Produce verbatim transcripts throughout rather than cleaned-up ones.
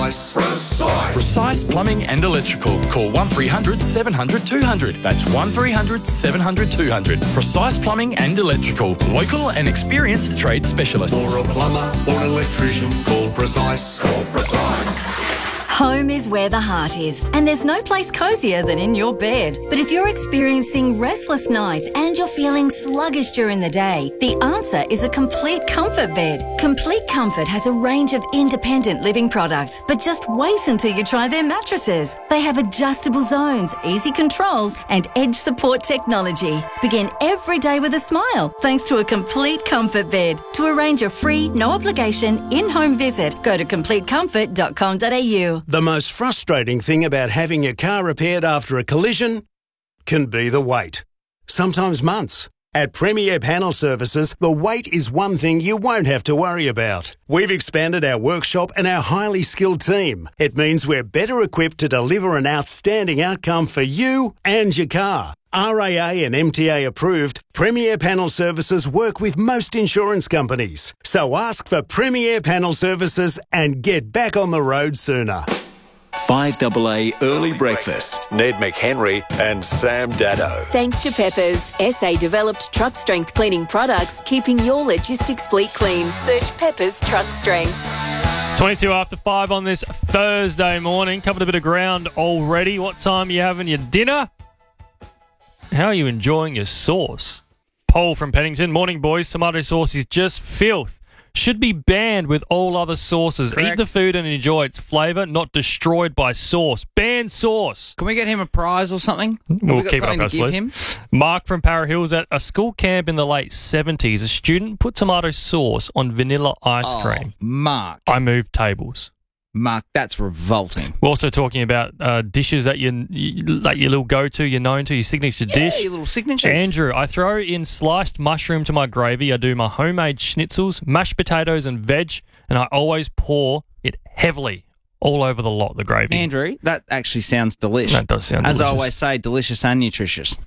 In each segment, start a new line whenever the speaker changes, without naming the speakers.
Precise. Precise.
Precise Plumbing and Electrical. Call one three hundred seven hundred two hundred. That's one three hundred seven hundred two hundred. Precise Plumbing and Electrical. Local and experienced trade specialists.
For a plumber or electrician, call Precise. Call Precise.
Home is where the heart is, and there's no place cosier than in your bed. But if you're experiencing restless nights and you're feeling sluggish during the day, the answer is a Complete Comfort bed. Complete Comfort has a range of independent living products, but just wait until you try their mattresses. They have adjustable zones, easy controls, and edge support technology. Begin every day with a smile thanks to a Complete Comfort bed. To arrange a free, no obligation, in-home visit, go to complete comfort dot com dot a u.
The most frustrating thing about having your car repaired after a collision can be the wait. Sometimes months. At Premier Panel Services, the wait is one thing you won't have to worry about. We've expanded our workshop and our highly skilled team. It means we're better equipped to deliver an outstanding outcome for you and your car. R A A and M T A approved, Premier Panel Services work with most insurance companies. So ask for Premier Panel Services and get back on the road sooner.
five A A Early Breakfast. Ned McHenry and Sam Daddo.
Thanks to Peppers, S A-developed truck strength cleaning products, keeping your logistics fleet clean. Search Peppers Truck Strength.
twenty-two after five on this Thursday morning. Covered a bit of ground already. What time are you having your dinner? How are you enjoying your sauce? Paul from Pennington. Morning, boys. Tomato sauce is just filth. Should be banned with all other sauces.
Correct.
Eat the food and enjoy its flavour, not destroyed by sauce. Ban sauce.
Can we get him a prize or something? Have
We'll
we got
keep it up
something
our
to give
sleeve.
him?
Mark from Para Hills. At a school camp in the late seventies, a student put tomato sauce on vanilla ice
Oh,
cream.
Mark.
I moved tables.
Mark, that's revolting.
We're also talking about uh, dishes that you, you like your little go-to, you're known to, your signature
Yeah,
dish.
your little signatures.
Andrew, I throw in sliced mushroom to my gravy. I do my homemade schnitzels, mashed potatoes and veg, and I always pour it heavily all over the lot, the gravy.
Andrew, that actually sounds delicious.
That does sound
As
delicious.
I always say, delicious and nutritious.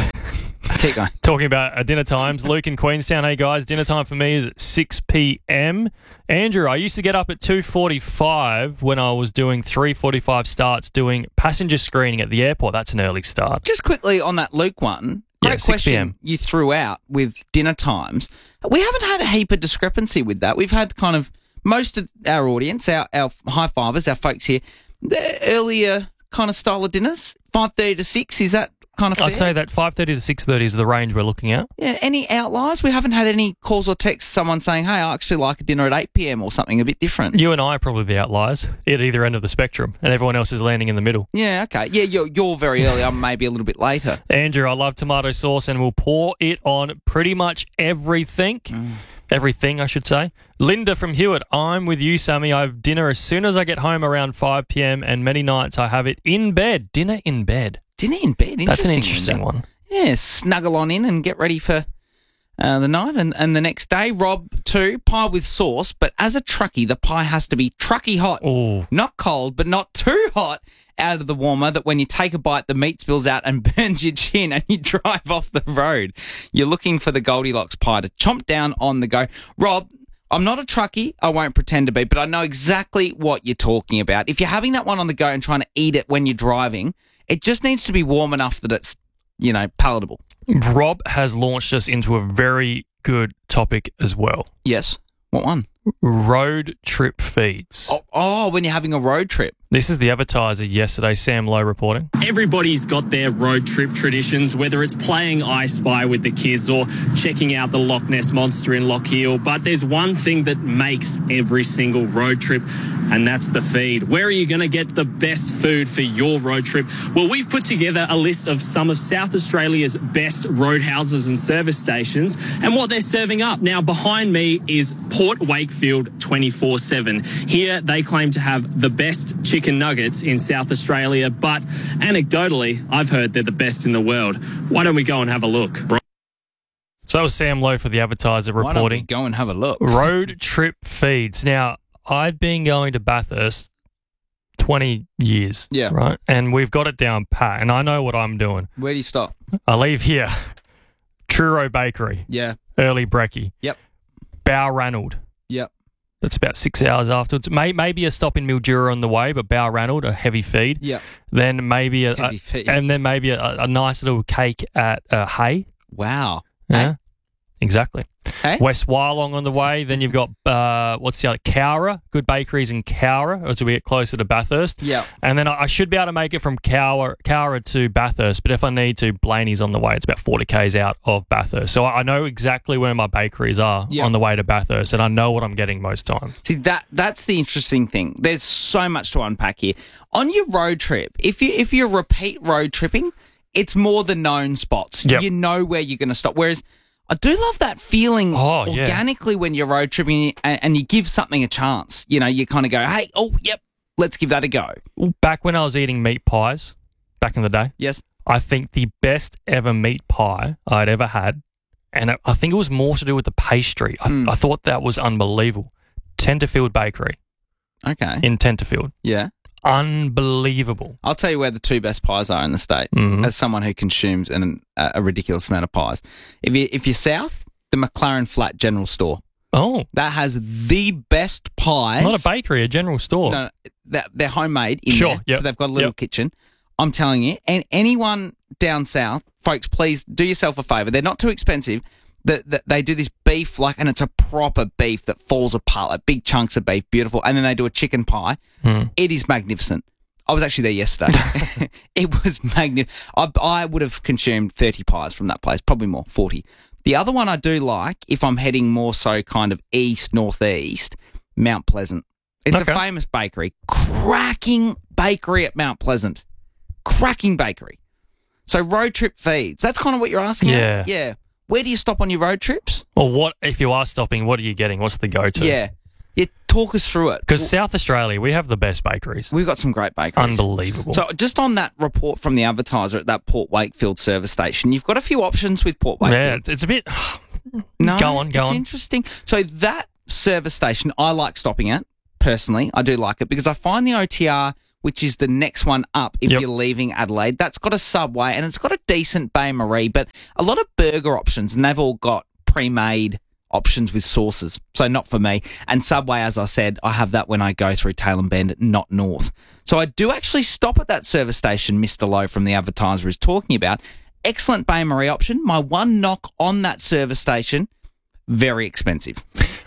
Keep going.
Talking about uh, dinner times, Luke in Queenstown. Hey, guys, dinner time for me is at six p.m. Andrew, I used to get up at two forty-five when I was doing three forty-five starts doing passenger screening at the airport. That's an early start.
Just quickly on that Luke one, great
Yeah, six
question
p.m.
you threw out with dinner times. We haven't had a heap of discrepancy with that. We've had kind of most of our audience, our, our high fivers, our folks here, the earlier kind of style of dinners, five thirty to six, is that kind of fair?
I'd say that five thirty to six thirty is the range we're looking at.
Yeah, any outliers? We haven't had any calls or texts, someone saying, hey, I actually like a dinner at eight p.m. or something a bit different.
You and I are probably the outliers at either end of the spectrum, and everyone else is landing in the middle.
Yeah, okay. Yeah, you're, you're very early. I'm maybe a little bit later.
Andrew, I love tomato sauce, and we'll pour it on pretty much everything.
Mm.
Everything, I should say. Linda from Hewitt, I'm with you, Sammy. I have dinner as soon as I get home around five p.m, and many nights I have it in bed. Dinner in bed.
Dinner in bed?
That's an
Interesting,
interesting
Linda.
one.
Yeah, snuggle on in and get ready for uh, the night. And, and the next day, Rob, too, pie with sauce. But as a truckie, the pie has to be trucky hot.
Ooh.
Not cold, but not too hot out of the warmer that when you take a bite, the meat spills out and burns your chin and you drive off the road. You're looking for the Goldilocks pie to chomp down on the go. Rob, I'm not a truckie. I won't pretend to be, but I know exactly what you're talking about. If you're having that one on the go and trying to eat it when you're driving, it just needs to be warm enough that it's, you know, palatable.
Rob has launched us into a very good topic as well.
Yes. What one?
Road trip feeds.
Oh, oh, when you're having a road trip.
This is the advertiser yesterday, Sam Lowe reporting.
Everybody's got their road trip traditions, whether it's playing I Spy with the kids or checking out the Loch Ness Monster in Lochiel. But there's one thing that makes every single road trip, and that's the feed. Where are you going to get the best food for your road trip? Well, we've put together a list of some of South Australia's best roadhouses and service stations and what they're serving up. Now, behind me is Port Wakefield twenty-four seven. Here, they claim to have the best chicken Chicken nuggets in South Australia, but anecdotally, I've heard they're the best in the world. Why don't we go and have a look?
So that was Sam Lowe for the advertiser
Why don't we
reporting.
go and have a look?
Road trip feeds. Now, I've been going to Bathurst twenty years.
Yeah.
Right? And we've got it down pat, and I know what I'm doing.
Where do you stop?
I leave here. Truro Bakery.
Yeah.
Early Brekkie.
Yep.
Balranald.
Yep.
That's about six hours afterwards. May, maybe a stop in Mildura on the way, but Balranald, a heavy feed.
Yeah.
Then maybe a,
Heavy
a
feed.
and then maybe a, a nice little cake at uh, Hay.
Wow.
Yeah,
Hey?
exactly.
Hey?
West Wyalong on the way. Then you've got uh, what's the other? Cowra. Good bakeries in Cowra as we get closer to Bathurst.
Yeah.
And then I, I should be able to make it from Cowra, Cowra to Bathurst. But if I need to, Blaney's on the way. It's about forty k's out of Bathurst. So I I know exactly where my bakeries are
Yeah.
on the way to Bathurst, and I know what I'm getting most times.
See, that that's the interesting thing. There's so much to unpack here. On your road trip, if you if you're repeat road tripping, it's more the known spots.
Yep.
You know where you're going to stop. Whereas I do love that feeling
Oh, yeah.
organically when you're road tripping and, and you give something a chance. You know, you kind of go, hey, oh, yep, let's give that a go.
Back when I was eating meat pies, back in the day,
Yes.
I think the best ever meat pie I'd ever had, and I- I think it was more to do with the pastry. I,
Mm.
I thought that was unbelievable. Tenterfield Bakery
Okay.
in Tenterfield.
Yeah.
Unbelievable.
I'll tell you where the two best pies are in the state.
Mhm.
As someone who consumes an, a, a ridiculous amount of pies, if you if you're south, the McLaren Flat General Store
Oh,
that has the best pies.
not a bakery, a general store.
No, they're, they're homemade in
Sure,
there,
yep,
so they've got a little
yep.
kitchen. I'm telling you, and anyone down south, folks, please do yourself a favour. They're not too expensive. That the, they do this beef like, and it's a proper beef that falls apart, like big chunks of beef, beautiful. And then they do a chicken pie.
Hmm.
It is magnificent. I was actually there yesterday. It was magnificent. I, I would have consumed thirty pies from that place, probably more, forty. The other one I do like, if I'm heading more so kind of east, northeast, Mount Pleasant. It's
Okay.
a famous bakery. Cracking bakery at Mount Pleasant. Cracking bakery. So road trip feeds. That's kind of what you're asking.
Yeah.
Yeah. Where do you stop on your road trips?
Or what, if you are stopping, what are you getting? What's the go-to?
Yeah. Yeah. Talk us through it.
Because South Australia, we have the best bakeries.
We've got some great bakeries.
Unbelievable.
So just on that report from the advertiser at that Port Wakefield service station, you've got a few options with Port Wakefield.
yeah, it's, it's a bit...
No,
Go on, go
it's
on.
interesting. So that service station, I like stopping at, personally. I do like it because I find the O T R, which is the next one up if
Yep.
you're leaving Adelaide, that's got a Subway and it's got a decent Bain Marie, but a lot of burger options, and they've all got pre-made options with sauces. So not for me. And Subway, as I said, I have that when I go through Tailem Bend, not north. So I do actually stop at that service station Mister Lowe from the advertiser is talking about. Excellent Bain Marie option. My one knock on that service station, very expensive.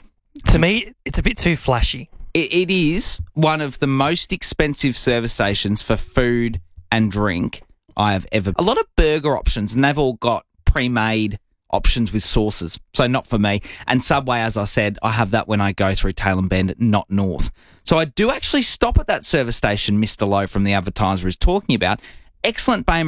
To me, it's a bit too flashy.
It, it is one of the most expensive service stations for food and drink I have ever. A lot of burger options, and they've all got pre-made options with sauces. So not for me. And Subway, as I said, I have that when I go through Tailem Bend, not north. So I do actually stop at that service station Mister Lowe from the advertiser is talking about. Excellent Bain